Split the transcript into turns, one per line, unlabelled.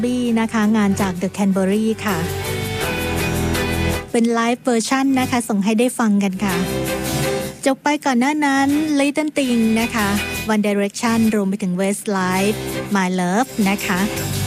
บี้นะคะงานจาก The Canberry ค่ะเป็นไลฟ์เวอร์ชันนะคะส่งให้ได้ฟังกันค่ะจบไปก่อนหน้านั้น Little Thing นะคะ One Direction รวมไปถึง Westlife My Love นะคะ